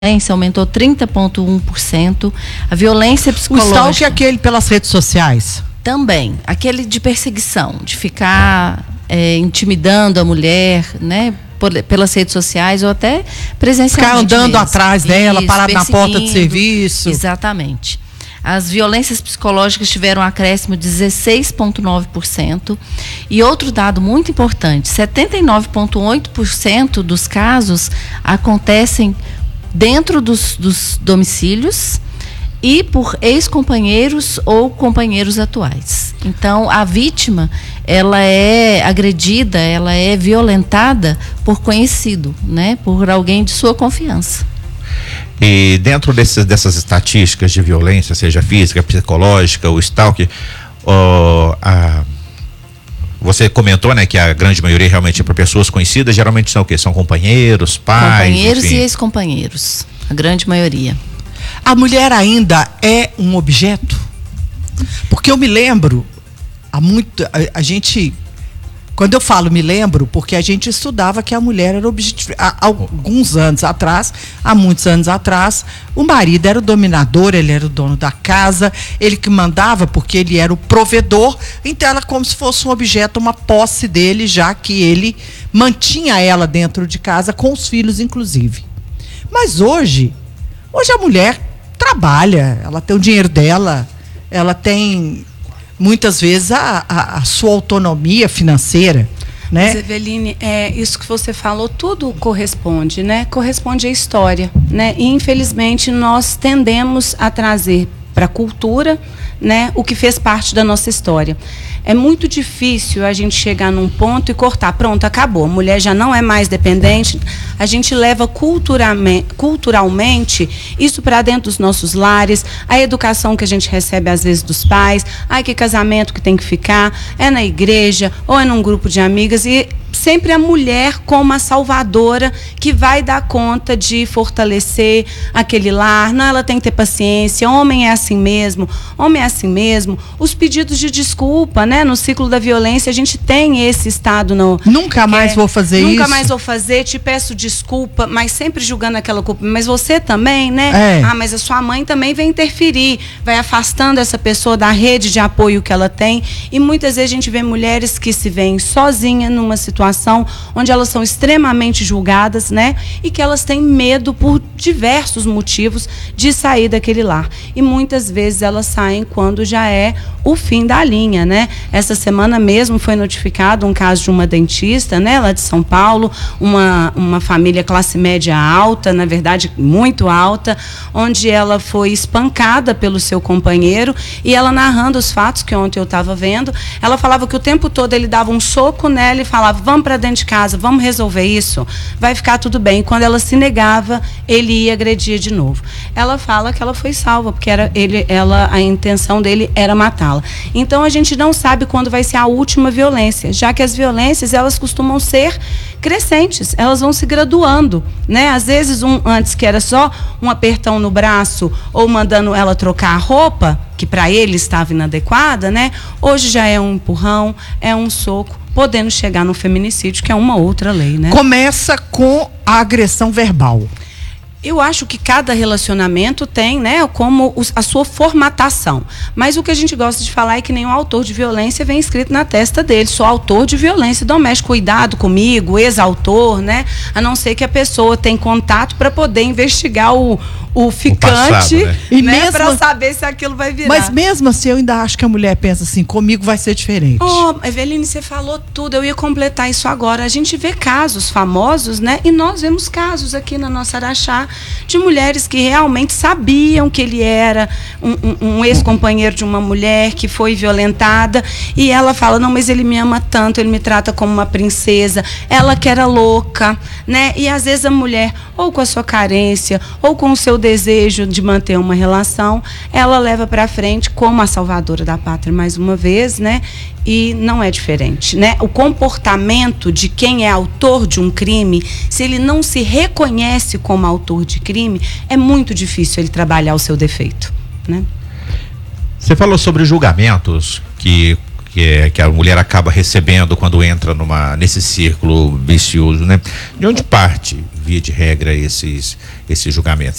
violência aumentou 30,1%. A violência psicológica... O stalk é aquele pelas redes sociais? Também. Aquele de perseguição, de ficar intimidando a mulher, né? Pelas redes sociais ou até presencialmente. Ficar andando mesmo. atrás dela, parado na porta de serviço. Exatamente. As violências psicológicas tiveram um acréscimo de 16,9%. E outro dado muito importante, 79,8% dos casos acontecem dentro dos domicílios e por ex-companheiros ou companheiros atuais. Então, a vítima, ela é agredida, ela é violentada por conhecido, né? Por alguém de sua confiança. E dentro dessas estatísticas de violência, seja física, psicológica, o stalking, você comentou, né, que a grande maioria realmente é por pessoas conhecidas, geralmente são o quê? São companheiros, pais? Companheiros, enfim. E ex-companheiros, a grande maioria. A mulher ainda é um objeto? Porque eu me lembro, a gente, quando eu falo me lembro, porque a gente estudava que a mulher era objeto. Há muitos anos atrás, o marido era o dominador, ele era o dono da casa, ele que mandava porque ele era o provedor, então ela como se fosse um objeto, uma posse dele, já que ele mantinha ela dentro de casa, com os filhos inclusive. Mas hoje a mulher trabalha, ela tem o dinheiro dela, ela tem muitas vezes a sua autonomia financeira, né? Mas, Eveline, isso que você falou, tudo corresponde, né? Corresponde à história, né? E infelizmente nós tendemos a trazer para a cultura, né, o que fez parte da nossa história. É muito difícil a gente chegar num ponto e cortar. Pronto, acabou. A mulher já não é mais dependente. A gente leva culturalmente isso para dentro dos nossos lares, a educação que a gente recebe às vezes dos pais. Ai, que casamento que tem que ficar. É na igreja ou é num grupo de amigas. E sempre a mulher como a salvadora que vai dar conta de fortalecer aquele lar. Não, ela tem que ter paciência. Homem é assim mesmo. Homem é assim mesmo. Os pedidos de desculpa, né? No ciclo da violência a gente tem esse estado no... Nunca mais vou fazer isso. Nunca mais vou fazer, te peço desculpa, mas sempre julgando aquela culpa. Mas você também, né? Mas a sua mãe também vai interferir, vai afastando essa pessoa da rede de apoio que ela tem. E muitas vezes a gente vê mulheres que se veem sozinhas numa situação onde elas são extremamente julgadas, né? E que elas têm medo por diversos motivos de sair daquele lar. E muitas vezes elas saem quando já é o fim da linha, né? Essa semana mesmo foi notificado um caso de uma dentista, né, lá de São Paulo, uma família classe média alta, na verdade muito alta, onde ela foi espancada pelo seu companheiro e ela narrando os fatos, que ontem eu estava vendo, ela falava que o tempo todo ele dava um soco nela e falava, vamos para dentro de casa, vamos resolver isso, vai ficar tudo bem. E quando ela se negava, ele ia agredir de novo. Ela fala que ela foi salva, porque a intenção dele era matá-la. Então a gente não sabe quando vai ser a última violência, já que as violências elas costumam ser crescentes, elas vão se graduando, né? Às vezes antes que era só um apertão no braço ou mandando ela trocar a roupa, que para ele estava inadequada, né? Hoje já é um empurrão, é um soco, podendo chegar no feminicídio, que é uma outra lei, né? Começa com a agressão verbal. Eu acho que cada relacionamento tem, né, como a sua formatação. Mas o que a gente gosta de falar é que nenhum autor de violência vem escrito na testa dele. Sou autor de violência doméstica. Cuidado comigo, ex-autor, né? A não ser que a pessoa tenha contato para poder investigar o ficante, passado, né? E né, mesmo para saber se aquilo vai virar. Mas mesmo assim, eu ainda acho que a mulher pensa assim, comigo vai ser diferente. Eveline, você falou tudo, eu ia completar isso agora. A gente vê casos famosos, né? E nós vemos casos aqui na nossa Araxá de mulheres que realmente sabiam que ele era um ex-companheiro de uma mulher que foi violentada e ela fala, não, mas ele me ama tanto, ele me trata como uma princesa, ela que era louca, né? E às vezes a mulher, ou com a sua carência, ou com o seu desejo de manter uma relação, ela leva para frente como a salvadora da pátria, mais uma vez, né? E não é diferente, né? O comportamento de quem é autor de um crime, se ele não se reconhece como autor de crime, é muito difícil ele trabalhar o seu defeito, né? Você falou sobre julgamentos que que a mulher acaba recebendo quando entra nesse círculo vicioso, né? De onde parte, via de regra, esses julgamentos?